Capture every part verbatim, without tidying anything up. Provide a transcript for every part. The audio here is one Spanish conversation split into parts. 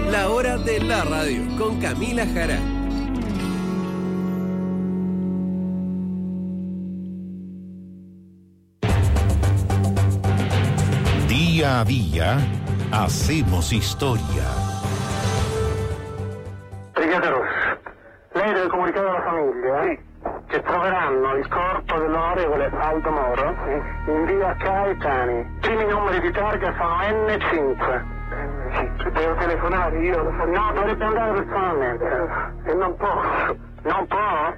La hora de la radio con Camila Jara. Día a día hacemos historia. Brigadier Ross, lei deve comunicare alla famiglia sì. che troveranno il corpo dell'onorevole Aldo Moro sì. in via Caetani. I primi numeri di targa sono enne cinque. enne cinque. Devo telefonare io? No, dovrebbe andare personalmente. E non posso. Non può?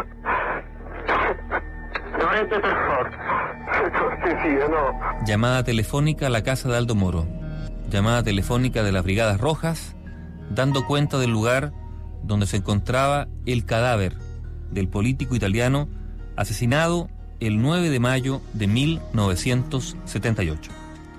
Dovrebbe per forza. Cortesia, no. Llamada telefónica a la casa de Aldo Moro. Llamada telefónica de las Brigadas Rojas, dando cuenta del lugar donde se encontraba el cadáver del político italiano asesinado el nueve de mayo de mil novecientos setenta y ocho.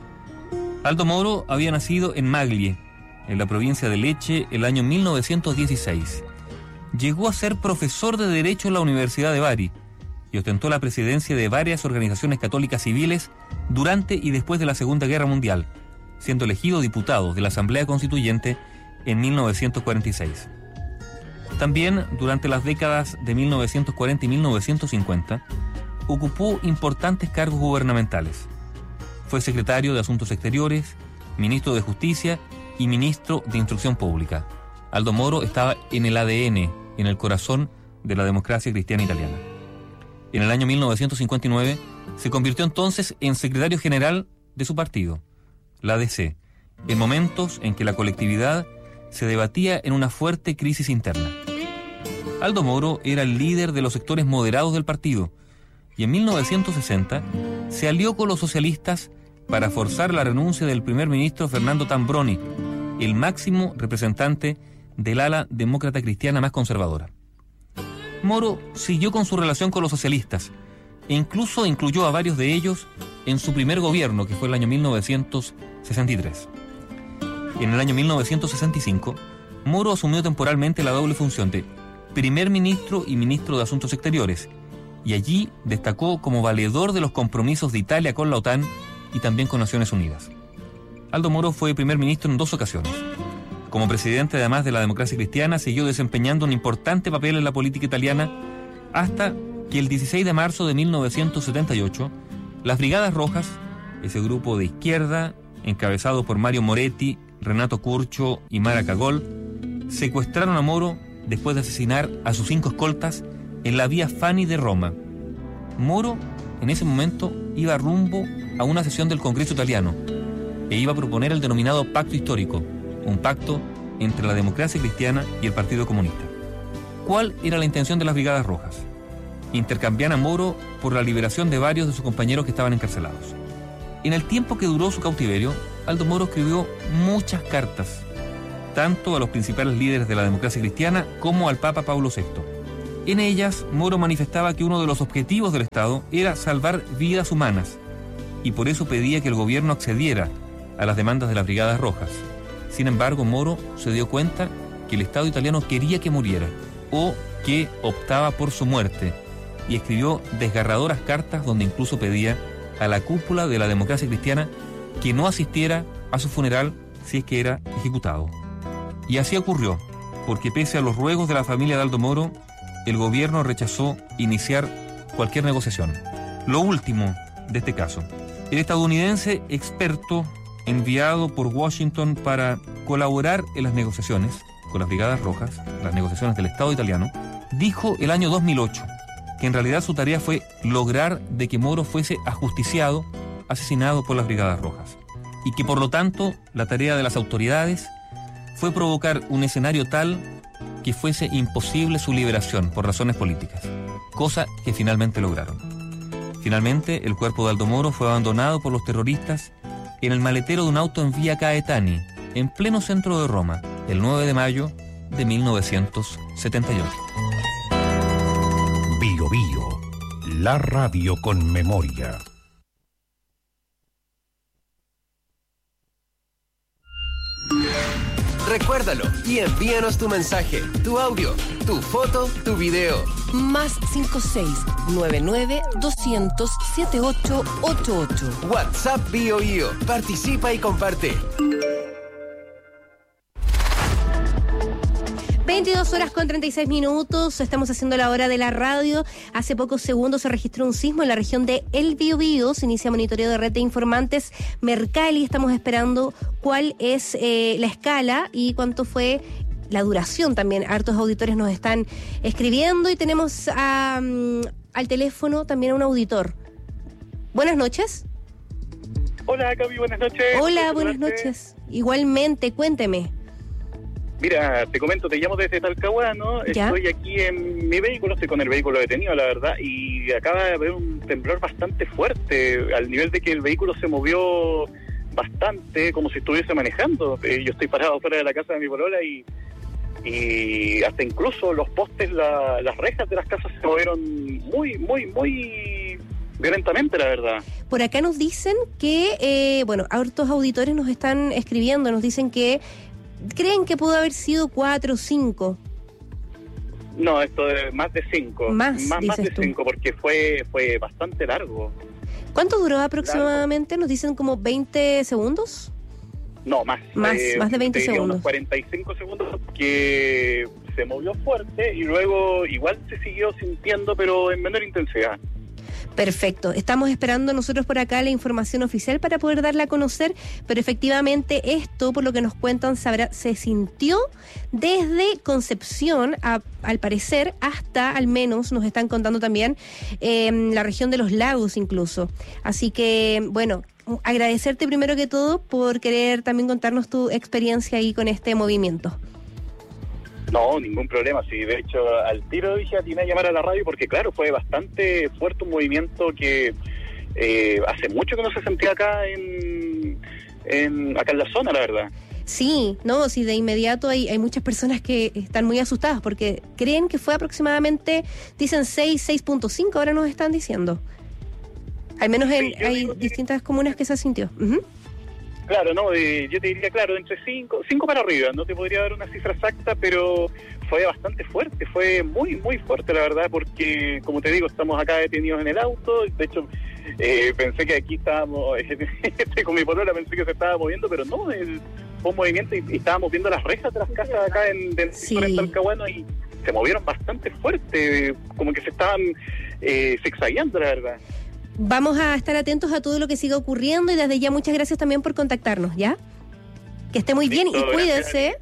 Aldo Moro había nacido en Maglie, en la provincia de Lecce, el año mil novecientos dieciséis. Llegó a ser profesor de Derecho en la Universidad de Bari y ostentó la presidencia de varias organizaciones católicas civiles durante y después de la Segunda Guerra Mundial, siendo elegido diputado de la Asamblea Constituyente en mil novecientos cuarenta y seis. También, durante las décadas de mil novecientos cuarenta y mil novecientos cincuenta, ocupó importantes cargos gubernamentales. Fue secretario de Asuntos Exteriores, ministro de Justicia y ministro de Instrucción Pública. Aldo Moro estaba en el A D N, en el corazón de la democracia cristiana italiana. En el año mil novecientos cincuenta y nueve se convirtió entonces en secretario general de su partido, la A D C, en momentos en que la colectividad se debatía en una fuerte crisis interna. Aldo Moro era el líder de los sectores moderados del partido y en mil novecientos sesenta se alió con los socialistas para forzar la renuncia del primer ministro Fernando Tambroni, el máximo representante del ala demócrata cristiana más conservadora. Moro siguió con su relación con los socialistas e incluso incluyó a varios de ellos en su primer gobierno, que fue el año mil novecientos sesenta y tres. En el año mil novecientos sesenta y cinco, Moro asumió temporalmente la doble función de primer ministro y ministro de Asuntos Exteriores, y allí destacó como valedor de los compromisos de Italia con la OTAN y también con Naciones Unidas. Aldo Moro fue primer ministro en dos ocasiones. Como presidente, además de la democracia cristiana, siguió desempeñando un importante papel en la política italiana hasta que el dieciséis de marzo de mil novecientos setenta y ocho, las Brigadas Rojas, ese grupo de izquierda encabezado por Mario Moretti, Renato Curcio y Mara Cagol, secuestraron a Moro después de asesinar a sus cinco escoltas en la vía Fani de Roma. Moro, en ese momento, iba rumbo a una sesión del Congreso italiano e iba a proponer el denominado Pacto Histórico, un pacto entre la democracia cristiana y el Partido Comunista. ¿Cuál era la intención de las Brigadas Rojas? Intercambiar a Moro por la liberación de varios de sus compañeros que estaban encarcelados. En el tiempo que duró su cautiverio, Aldo Moro escribió muchas cartas, tanto a los principales líderes de la democracia cristiana como al Papa Pablo sexto. En ellas, Moro manifestaba que uno de los objetivos del Estado era salvar vidas humanas, y por eso pedía que el gobierno accediera a las demandas de las Brigadas Rojas. Sin embargo, Moro se dio cuenta que el Estado italiano quería que muriera, o que optaba por su muerte, y escribió desgarradoras cartas donde incluso pedía a la cúpula de la democracia cristiana que no asistiera a su funeral si es que era ejecutado. Y así ocurrió, porque pese a los ruegos de la familia de Aldo Moro, el gobierno rechazó iniciar cualquier negociación. Lo último de este caso, el estadounidense experto enviado por Washington para colaborar en las negociaciones con las Brigadas Rojas, las negociaciones del Estado italiano, dijo el año dos mil ocho que en realidad su tarea fue lograr de que Moro fuese ajusticiado, asesinado por las Brigadas Rojas, y que por lo tanto la tarea de las autoridades fue provocar un escenario tal que fuese imposible su liberación por razones políticas, cosa que finalmente lograron. Finalmente, el cuerpo de Aldo Moro fue abandonado por los terroristas en el maletero de un auto en vía Caetani, en pleno centro de Roma, el nueve de mayo de mil novecientos setenta y ocho. Bio Bio, la radio con memoria. Recuérdalo y envíanos tu mensaje, tu audio, tu foto, tu video. Más cinco seis nueve nueve doscientos setenta y ocho ochenta y ocho. WhatsApp Bio Bio. Participa y comparte. veintidós horas con treinta y seis minutos, estamos haciendo la hora de la radio. Hace pocos segundos se registró un sismo en la región de El Biobío. Se inicia monitoreo de red de informantes Mercalli. Estamos esperando cuál es eh, la escala y cuánto fue la duración también. Hartos auditores nos están escribiendo y tenemos a, um, al teléfono también a un auditor. Buenas noches. Hola, Cami, buenas noches. Hola, buenas noches. Igualmente, cuénteme. Mira, te comento, te llamo desde Talcahuano, ¿Ya? Estoy aquí en mi vehículo, estoy con el vehículo detenido, la verdad, y acaba de haber un temblor bastante fuerte, al nivel de que el vehículo se movió bastante, como si estuviese manejando. Eh, yo estoy parado fuera de la casa de mi polola y, y hasta incluso los postes, la, las rejas de las casas se movieron muy, muy, muy violentamente, la verdad. Por acá nos dicen que, eh, bueno, hartos auditores nos están escribiendo, nos dicen que creen que pudo haber sido cuatro o cinco. No, esto es más de cinco. Más, más, más de tú. cinco, porque fue fue bastante largo. ¿Cuánto duró aproximadamente? Nos dicen como veinte segundos. No, más. Más, eh, más de veinte te diría segundos. Unos cuarenta y cinco segundos, que se movió fuerte y luego igual se siguió sintiendo, pero en menor intensidad. Perfecto. Estamos esperando nosotros por acá la información oficial para poder darla a conocer, pero efectivamente esto, por lo que nos cuentan, sabrá, se sintió desde Concepción, a, al parecer, hasta, al menos, nos están contando también, eh, la región de los lagos incluso. Así que, bueno, agradecerte primero que todo por querer también contarnos tu experiencia ahí con este movimiento. No, ningún problema. Sí, de hecho, al tiro dije atiné a llamar a la radio porque, claro, fue bastante fuerte, un movimiento que eh, hace mucho que no se sentía acá en, en acá en la zona, la verdad. Sí, no, sí, de inmediato hay, hay muchas personas que están muy asustadas porque creen que fue aproximadamente, dicen seis, seis punto cinco, ahora nos están diciendo. Al menos en, Sí, yo hay digo que- distintas comunas que se sintió. Uh-huh. Claro, no, eh, yo te diría, claro, entre cinco, cinco para arriba, no te podría dar una cifra exacta, pero fue bastante fuerte, fue muy, muy fuerte, la verdad, porque, como te digo, estamos acá detenidos en el auto, de hecho, eh, pensé que aquí estábamos, eh, con mi polola pensé que se estaba moviendo, pero no, el, fue un movimiento y, y estábamos viendo las rejas de las casas acá en, en, Sí. en Talcahuano y se movieron bastante fuerte, como que se estaban eh, zigzagueando, la verdad. Vamos a estar atentos a todo lo que siga ocurriendo y desde ya muchas gracias también por contactarnos, ¿ya? Que esté muy bien Listo, y cuídese.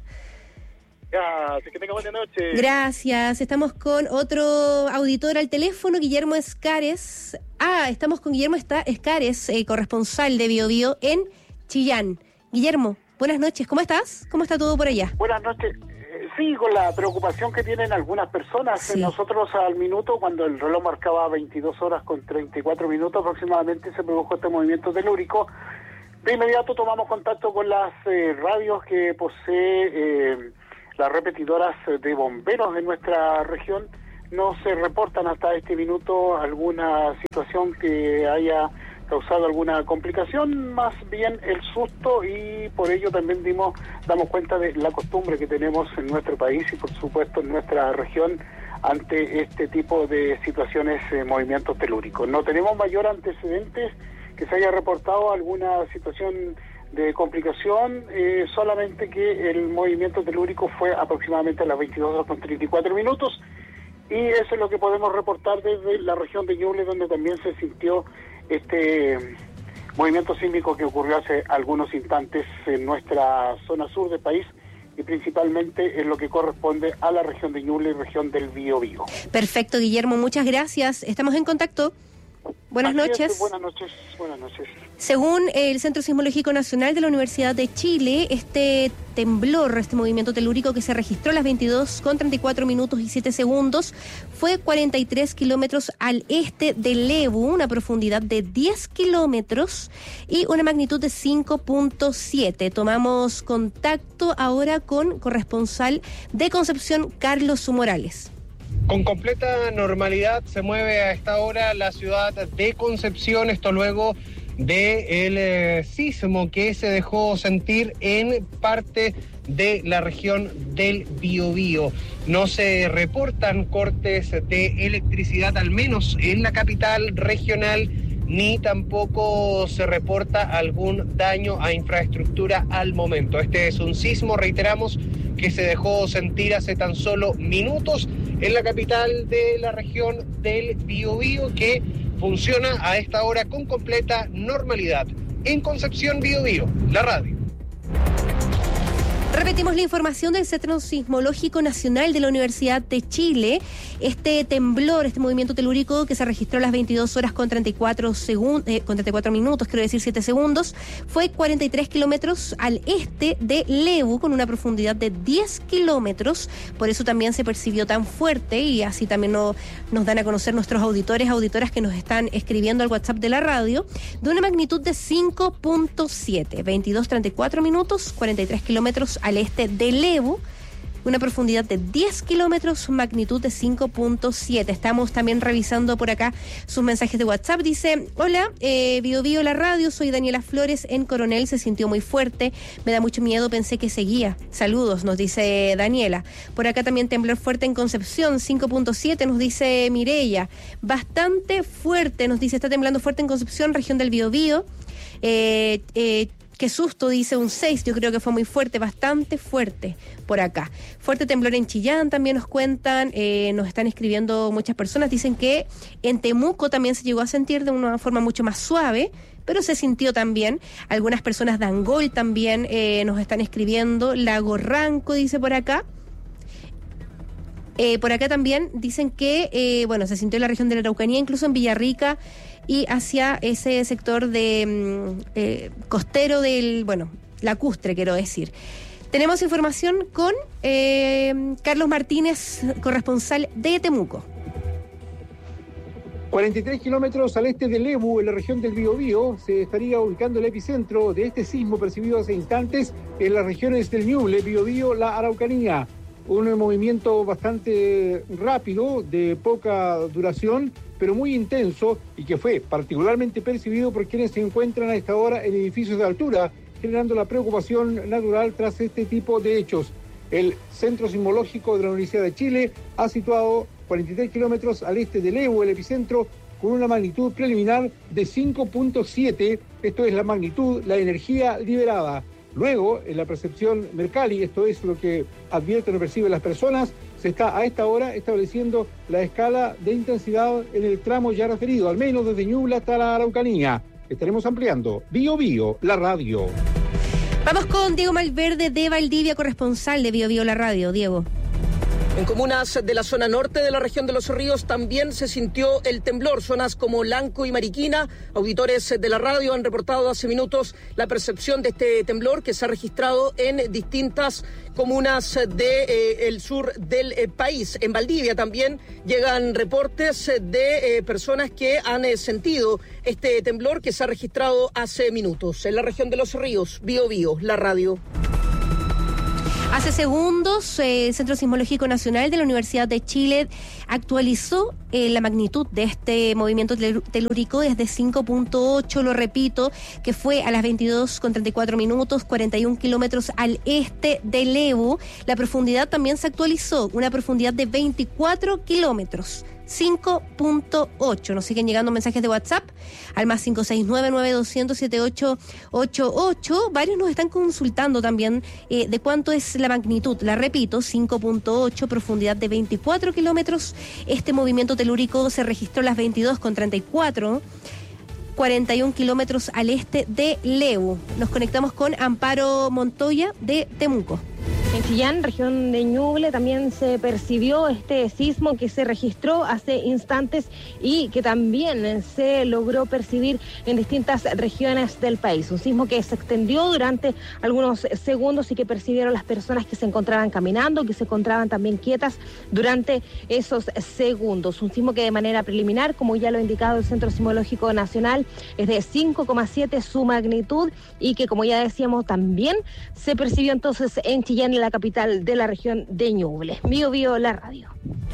Ya, así que tenga buena noche. Gracias. Estamos con otro auditor al teléfono, Guillermo Escares. Ah, estamos con Guillermo Escares, eh, corresponsal de Biobío en Chillán. Guillermo, buenas noches. ¿Cómo estás? ¿Cómo está todo por allá? Buenas noches. Eh, Sí, con la preocupación que tienen algunas personas. Sí. Nosotros al minuto, cuando el reloj marcaba veintidós horas con treinta y cuatro minutos aproximadamente, se produjo este movimiento telúrico. De inmediato tomamos contacto con las eh, radios que posee eh, las repetidoras de bomberos en nuestra región. No se reportan hasta este minuto alguna situación que haya causado alguna complicación, más bien el susto, y por ello también dimos damos cuenta de la costumbre que tenemos en nuestro país y por supuesto en nuestra región ante este tipo de situaciones, eh, movimientos telúricos. No tenemos mayor antecedentes que se haya reportado alguna situación de complicación, eh, solamente que el movimiento telúrico fue aproximadamente a las veintidós horas con treinta y cuatro minutos, y eso es lo que podemos reportar desde la región de Ñuble, donde también se sintió este movimiento sísmico que ocurrió hace algunos instantes en nuestra zona sur del país y principalmente en lo que corresponde a la región de Ñuble y región del Biobío. Perfecto, Guillermo, muchas gracias. Estamos en contacto. Buenas Así es, noches. buenas noches, buenas noches. Según el Centro Sismológico Nacional de la Universidad de Chile, este temblor, este movimiento telúrico que se registró a las veintidós con treinta y cuatro minutos y siete segundos, fue cuarenta y tres kilómetros al este de Lebu, una profundidad de diez kilómetros y una magnitud de cinco punto siete. Tomamos contacto ahora con corresponsal de Concepción, Carlos Morales. Con completa normalidad se mueve a esta hora la ciudad de Concepción, esto luego del eh, sismo que se dejó sentir en parte de la región del Biobío. No se reportan cortes de electricidad, al menos en la capital regional, ni tampoco se reporta algún daño a infraestructura al momento. Este es un sismo, reiteramos, que se dejó sentir hace tan solo minutos en la capital de la región del Biobío, que funciona a esta hora con completa normalidad. En Concepción, Biobío, la radio. Repetimos la información del Centro Sismológico Nacional de la Universidad de Chile. Este temblor, este movimiento telúrico que se registró a las veintidós horas con treinta y cuatro segundos, eh, con treinta y cuatro minutos, quiero decir siete segundos, fue cuarenta y tres kilómetros al este de Lebu, con una profundidad de diez kilómetros. Por eso también se percibió tan fuerte, y así también no, nos dan a conocer nuestros auditores, auditoras que nos están escribiendo al WhatsApp de la radio, de una magnitud de cinco punto siete, veintidós, treinta y cuatro minutos, cuarenta y tres kilómetros al este de Lebu, una profundidad de diez kilómetros, magnitud de cinco punto siete. Estamos también revisando por acá sus mensajes de WhatsApp. Dice: hola, eh, Bio Bio la radio, soy Daniela Flores en Coronel, se sintió muy fuerte, me da mucho miedo, pensé que seguía. Saludos, nos dice Daniela. Por acá también temblor fuerte en Concepción, cinco punto siete, nos dice Mireya. Bastante fuerte, nos dice, está temblando fuerte en Concepción, región del Bio Bio. Eh, eh, Qué susto, dice un seis, yo creo que fue muy fuerte, bastante fuerte por acá. Fuerte temblor en Chillán también nos cuentan, eh, nos están escribiendo muchas personas, dicen que en Temuco también se llegó a sentir de una forma mucho más suave, pero se sintió también. Algunas personas de Angol también eh, nos están escribiendo, Lago Ranco dice por acá. Eh, por acá también dicen que, eh, bueno, se sintió en la región de la Araucanía, incluso en Villarrica, y hacia ese sector de eh, costero del, bueno, lacustre, quiero decir. Tenemos información con eh, Carlos Martínez, corresponsal de Temuco. cuarenta y tres kilómetros al este de Lebu, en la región del Biobío, se estaría ubicando el epicentro de este sismo percibido hace instantes en las regiones del Ñuble, Biobío, la Araucanía. Un movimiento bastante rápido, de poca duración, pero muy intenso, y que fue particularmente percibido por quienes se encuentran a esta hora en edificios de altura, generando la preocupación natural tras este tipo de hechos. El Centro Sismológico de la Universidad de Chile ha situado cuarenta y tres kilómetros al este de Lebu, el epicentro, con una magnitud preliminar de cinco punto siete, esto es la magnitud, la energía liberada. Luego, en la percepción Mercalli, esto es lo que advierten o perciben las personas, se está a esta hora estableciendo la escala de intensidad en el tramo ya referido, al menos desde Ñuble hasta la Araucanía. Estaremos ampliando. Bio Bio, la radio. Vamos con Diego Malverde de Valdivia, corresponsal de Bio Bio la radio. Diego. En comunas de la zona norte de la región de Los Ríos también se sintió el temblor. Zonas como Lanco y Mariquina, auditores de la radio han reportado hace minutos la percepción de este temblor que se ha registrado en distintas comunas del de, eh, sur del eh, país. En Valdivia también llegan reportes de eh, personas que han eh, sentido este temblor que se ha registrado hace minutos. En la región de Los Ríos, Bio Bio, la radio. Hace segundos, eh, el Centro Sismológico Nacional de la Universidad de Chile actualizó eh, la magnitud de este movimiento telúrico desde cinco punto ocho, lo repito, que fue a las veintidós con treinta y cuatro minutos, cuarenta y un kilómetros al este de Lebu. La profundidad también se actualizó, una profundidad de veinticuatro kilómetros. cinco punto ocho. Nos siguen llegando mensajes de WhatsApp al más cinco seis nueve, nueve dos cero cero, siete ocho ocho ocho. Varios nos están consultando también eh, de cuánto es la magnitud. La repito, cinco punto ocho, profundidad de veinticuatro kilómetros. Este movimiento telúrico se registró a las veintidós con treinta y cuatro, cuarenta y un kilómetros al este de Lebu. Nos conectamos con Amparo Montoya de Temuco. En Chillán, región de Ñuble, también se percibió este sismo que se registró hace instantes y que también se logró percibir en distintas regiones del país. Un sismo que se extendió durante algunos segundos y que percibieron las personas que se encontraban caminando, que se encontraban también quietas durante esos segundos. Un sismo que de manera preliminar, como ya lo ha indicado el Centro Sismológico Nacional, es de cinco coma siete su magnitud y que, como ya decíamos, también se percibió entonces en Chillán, en la capital de la región de Ñuble. Bio Bio, la radio.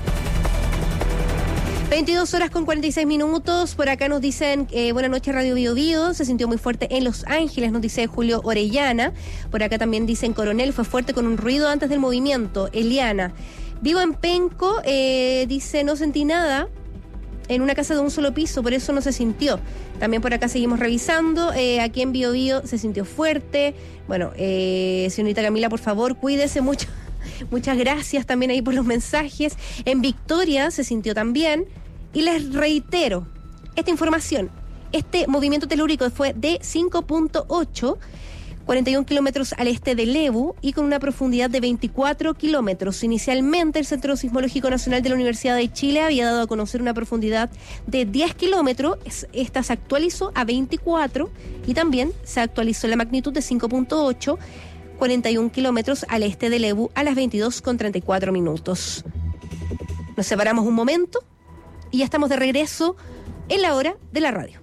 veintidós horas con cuarenta y seis minutos. Por acá nos dicen, eh, buenas noches, Radio Bio Bio. Se sintió muy fuerte en Los Ángeles, nos dice Julio Orellana. Por acá también dicen Coronel, fue fuerte con un ruido antes del movimiento. Eliana. Vivo en Penco, eh, dice, no sentí nada. En una casa de un solo piso, por eso no se sintió. También por acá seguimos revisando. Eh, aquí en Bio Bio se sintió fuerte. Bueno, eh, señorita Camila, por favor, cuídese mucho. Muchas gracias también ahí por los mensajes. En Victoria se sintió también. Y les reitero esta información. Este movimiento telúrico fue de cinco punto ocho, cuarenta y un kilómetros al este de Lebu y con una profundidad de veinticuatro kilómetros. Inicialmente, el Centro Sismológico Nacional de la Universidad de Chile había dado a conocer una profundidad de diez kilómetros. Esta se actualizó a veinticuatro y también se actualizó la magnitud de cinco punto ocho, cuarenta y un kilómetros al este de Lebu a las veintidós con treinta y cuatro minutos. Nos separamos un momento y ya estamos de regreso en la hora de la radio.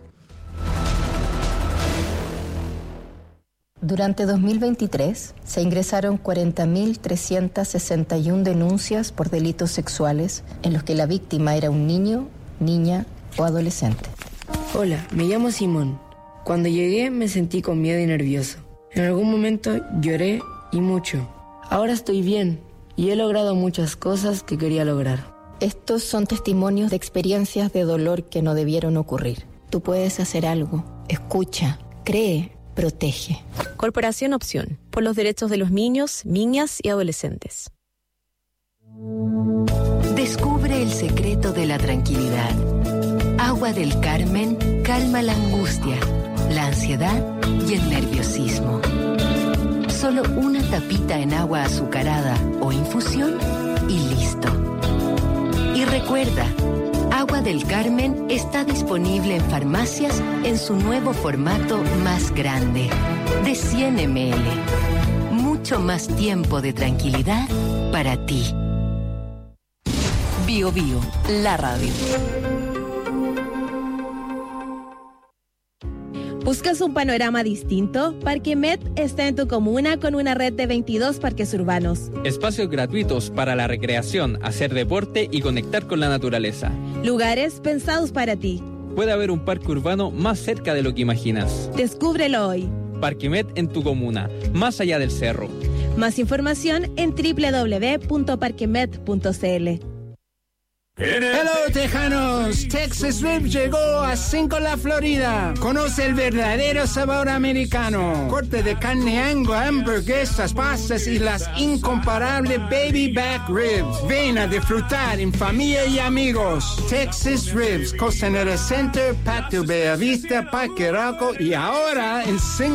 Durante dos mil veintitrés se ingresaron cuarenta mil trescientas sesenta y una denuncias por delitos sexuales en los que la víctima era un niño, niña o adolescente. Hola, me llamo Simón. Cuando llegué me sentí con miedo y nervioso. En algún momento lloré y mucho. Ahora estoy bien y he logrado muchas cosas que quería lograr. Estos son testimonios de experiencias de dolor que no debieron ocurrir. Tú puedes hacer algo. Escucha, cree, protege. Corporación Opción, por los derechos de los niños, niñas y adolescentes. Descubre el secreto de la tranquilidad. Agua del Carmen calma la angustia, la ansiedad y el nerviosismo. Solo una tapita en agua azucarada o infusión y listo. Y recuerda, Agua del Carmen está disponible en farmacias en su nuevo formato más grande, de cien mililitros. Mucho más tiempo de tranquilidad para ti. Bio Bio, la radio. ¿Buscas un panorama distinto? Parquemet está en tu comuna con una red de veintidós parques urbanos. Espacios gratuitos para la recreación, hacer deporte y conectar con la naturaleza. Lugares pensados para ti. Puede haber un parque urbano más cerca de lo que imaginas. Descúbrelo hoy. Parquemet en tu comuna, más allá del cerro. Más información en doble u doble u doble u punto parquemet punto c l. Hello, tejanos. Texas Ribs llegó a Cinco La Florida. Conoce el verdadero sabor americano. Corte de carne Angus, hamburguesas, pastas y las incomparables baby back ribs. Ven a disfrutar en familia y amigos. Texas Ribs, Costanera Center, Patio Bellavista, Parque Rocco y ahora en Cinco